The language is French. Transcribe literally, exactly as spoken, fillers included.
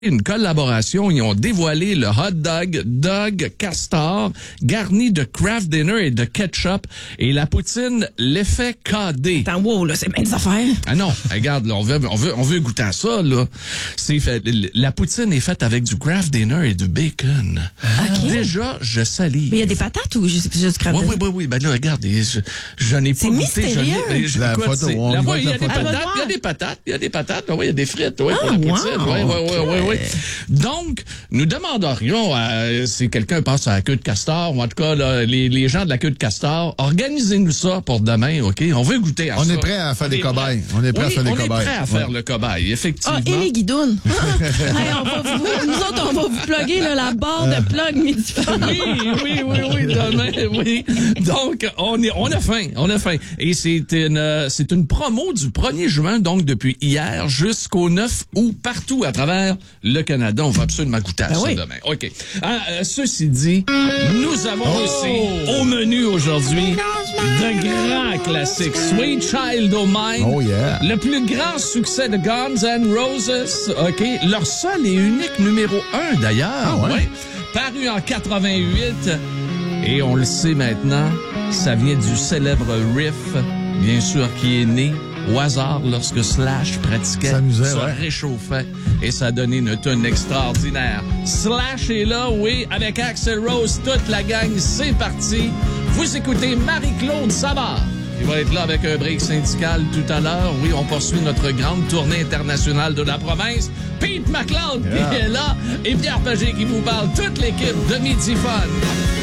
une collaboration. Ils ont dévoilé le hot dog Dog Castor garni de Kraft Dinner et de ketchup et la poutine l'effet K D. Attends, wow, là, c'est bien des affaires. Ah non, regarde, là, on veut, on veut, on veut goûter à ça, là. C'est fait, la poutine est faite avec du Kraft Dinner et du bacon. Okay. Déjà, je salive. Mais il y a des patates ou juste, juste Kraft Oui, Dinner? oui, oui, oui. Ben là, regarde, je, je n'ai pas C'est goûté. mystérieux. Je n'ai, je, La écoute, photo, c'est- on là, voit ouais, il y a la des photo. patates, il y a des patates, il y a des patates, oui, il y a des frites, oui, pour la wow. poutine. Oui, oui, oui, oui, oui. Donc, nous demanderions à, si quelqu'un passe à la queue de castor, ou en tout cas, là, les, les gens de la queue de castor, organisez-nous ça pour demain, OK? On veut goûter à On ça. est prêt à faire On des est prêt. cobayes. On est prêt à Oui, faire des on cobayes. est prêt à faire Ouais. le cobaye, effectivement. Ah, et les guidounes. Hey, on va vous, nous autres, on va vous plugger là, la barre de plug Midifun. Oui, oui, oui, oui, demain, oui. Donc, on est, on a faim, on a faim. Et c'est une, euh, c'est une promo du premier juin, donc depuis hier jusqu'au neuf août, partout à travers le Canada. On va absolument goûter à Ben ça oui. demain. OK. Ah, euh, ceci dit, nous avons aussi au menu aujourd'hui de grands classiques. Sweet Child O' Mine. Oh yeah. Le plus grand succès de Guns N' Roses, OK? Leur seul et unique numéro un, d'ailleurs. Ah ouais? Ouais. Paru en quatre-vingt-huit. Et on le sait maintenant, ça vient du célèbre riff, bien sûr, qui est né au hasard lorsque Slash pratiquait, S'amusait, se ouais. réchauffait, et ça a donné une tonne extraordinaire. Slash est là, oui, avec Axl Rose, toute la gang, c'est parti. Vous écoutez Marie-Claude Savard. Il va être là avec un break syndical tout à l'heure. Oui, on poursuit notre grande tournée internationale de la province. Pete McLeod Yeah. qui est là et Pierre Pagé qui vous parle. Toute l'équipe de Midi Fun.